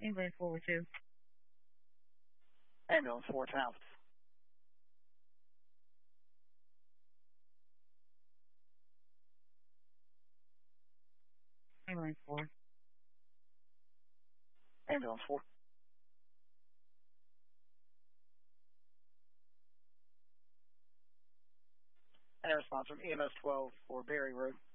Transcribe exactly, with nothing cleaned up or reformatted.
England four with two. Ambulance four South. England four. Ambulance four. And a response from E M S twelve for Berry Road.